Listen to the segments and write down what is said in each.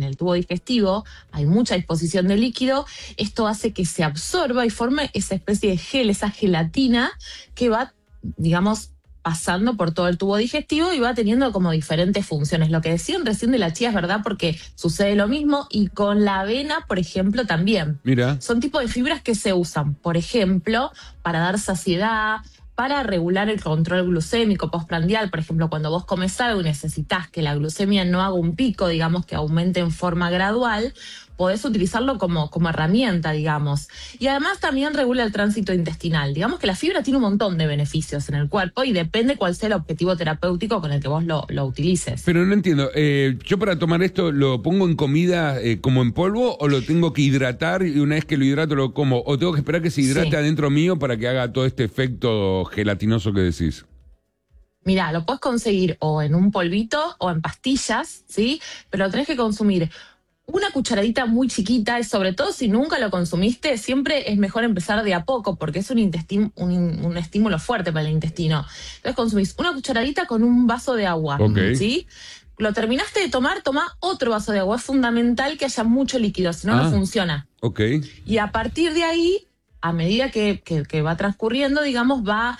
el tubo digestivo, hay mucha disposición de líquido, esto hace que se absorba y forme esa especie de gel, esa gelatina que va, digamos, pasando por todo el tubo digestivo y va teniendo como diferentes funciones. Lo que decían recién de la chía es verdad porque sucede lo mismo y con la avena, por ejemplo, también. Mira. Son tipos de fibras que se usan, por ejemplo, para dar saciedad, para regular el control glucémico postprandial. Por ejemplo, cuando vos comes algo y necesitas que la glucemia no haga un pico, digamos, que aumente en forma gradual, podés utilizarlo como herramienta, digamos. Y además también regula el tránsito intestinal. Digamos que la fibra tiene un montón de beneficios en el cuerpo y depende cuál sea el objetivo terapéutico con el que vos lo utilices. Pero no entiendo, yo para tomar esto, ¿lo pongo en comida como en polvo o lo tengo que hidratar y una vez que lo hidrato lo como? ¿O tengo que esperar que se hidrate adentro mío para que haga todo este efecto gelatinoso que decís? Mirá, lo puedes conseguir o en un polvito o en pastillas, ¿sí? Pero lo tenés que consumir una cucharadita muy chiquita y sobre todo si nunca lo consumiste, siempre es mejor empezar de a poco porque es un estímulo fuerte para el intestino. Entonces consumís una cucharadita con un vaso de agua, ¿sí? Lo terminaste de tomar, toma otro vaso de agua. Es fundamental que haya mucho líquido, si no, no funciona. Y a partir de ahí, a medida que va transcurriendo, digamos, va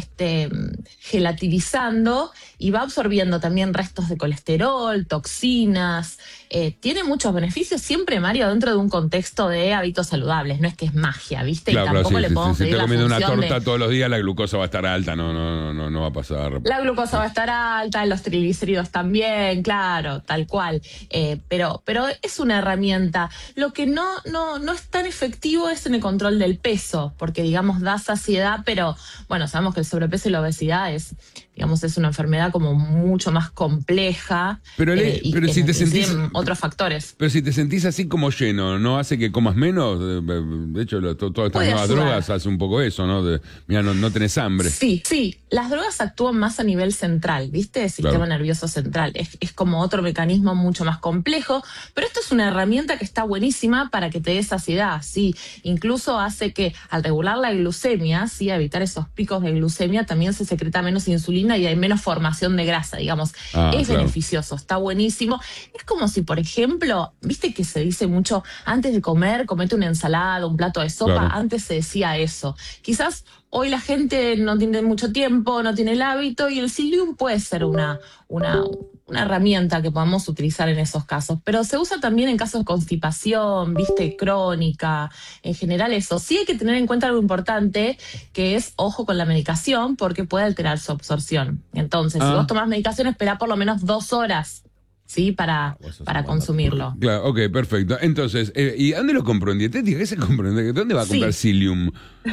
gelatinizando y va absorbiendo también restos de colesterol, toxinas. Tiene muchos beneficios, siempre, Mario, dentro de un contexto de hábitos saludables. No es que es magia, ¿viste? Claro, y tampoco le podemos si pedir estoy la comiendo una función torta todos los días, la glucosa va a estar alta, no va a pasar. La glucosa va a estar alta, los triglicéridos también, claro, tal cual. Pero es una herramienta. Lo que no es tan efectivo es en el control del peso, porque, digamos, da saciedad, pero, bueno, sabemos que el sobrepeso y la obesidad es una enfermedad como mucho más compleja. Pero si te sentís otros factores. Pero si te sentís así como lleno, ¿no hace que comas menos? De hecho, todas estas nuevas drogas hacen un poco eso, ¿no? Mira, no tenés hambre. Sí. Las drogas actúan más a nivel central, ¿viste? Sistema nervioso central. Es como otro mecanismo mucho más complejo, pero esto es una herramienta que está buenísima para que te dé saciedad, sí. Incluso hace que al regular la glucemia, sí, a evitar esos picos de glucemia, también se secreta menos insulina y hay menos formación de grasa, digamos. Es beneficioso, está buenísimo. Es como si, por ejemplo, viste que se dice mucho, antes de comer, comete una ensalada, un plato de sopa, antes se decía eso. Quizás hoy la gente no tiene mucho tiempo, no tiene el hábito, y el Psyllium puede ser una herramienta que podamos utilizar en esos casos. Pero se usa también en casos de constipación, viste, crónica, en general eso. Sí hay que tener en cuenta algo importante, que es ojo con la medicación, porque puede alterar su absorción. Entonces, si vos tomás medicación, esperá por lo menos 2 horas. Sí, para consumirlo. Claro, ok, perfecto. Entonces, ¿y dónde lo compro? ¿En dietética? ¿Qué se compra? ¿Dónde va a comprar Psyllium?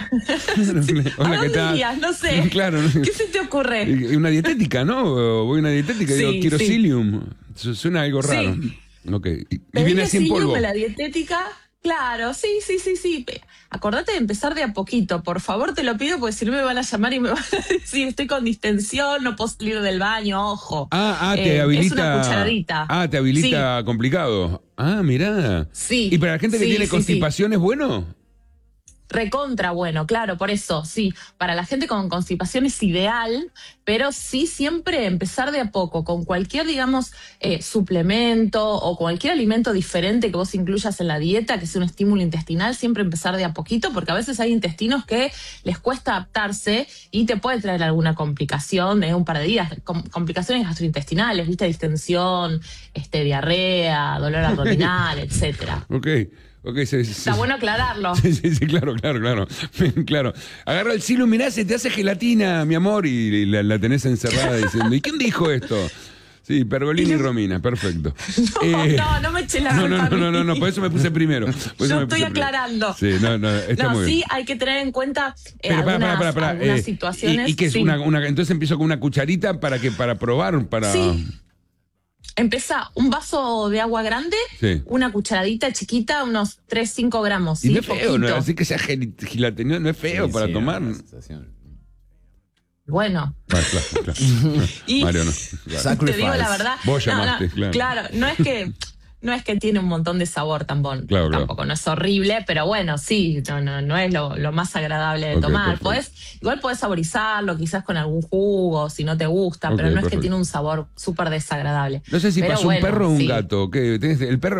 Hola, ¿a dónde irías? No sé. Claro. ¿Qué se te ocurre? Una dietética, ¿no? Voy a una dietética y digo, quiero Psyllium. Suena algo raro. Ok. ¿Y viene así en polvo? La dietética? Claro, sí. Acordate de empezar de a poquito, por favor, te lo pido, porque si no me van a llamar y me van a decir, estoy con distensión, no puedo salir del baño, ojo. Te habilita. Es una cucharadita. Te habilita complicado. Mirá. Sí. ¿Y para la gente que tiene constipación es bueno? Recontra bueno, claro, por eso, sí. Para la gente con constipación es ideal, pero sí siempre empezar de a poco, con cualquier, digamos, suplemento o cualquier alimento diferente que vos incluyas en la dieta, que sea un estímulo intestinal, siempre empezar de a poquito, porque a veces hay intestinos que les cuesta adaptarse y te puede traer alguna complicación de un par de días, complicaciones gastrointestinales, viste, distensión, diarrea, dolor abdominal, etcétera. Está bueno aclararlo. Sí, claro. Claro. Agarra el Psyllium, mirá, se te hace gelatina, mi amor, y la tenés encerrada diciendo, ¿y quién dijo esto? Sí, Pergolini y Romina, perfecto. No me eché la culpa. No, por eso me puse primero. Yo estoy aclarando. Sí, está muy bien. Sí, hay que tener en cuenta algunas situaciones. ¿Y qué es? Entonces empiezo con una cucharita para probar, Sí. Empezá un vaso de agua grande, una cucharadita chiquita, unos 3-5 gramos. Y no es feo, ¿no? Así que sea gelatinado, no es feo para tomar. Bueno. Claro. Y Mario, no. Claro. Te digo la verdad. Vos llamaste, claro, no es que tiene un montón de sabor tampoco, no es horrible, pero bueno, sí, no es lo más agradable de tomar. Igual podés saborizarlo, quizás con algún jugo, si no te gusta, pero no es que tiene un sabor súper desagradable. No sé si pasó un perro o un gato. ¿El perro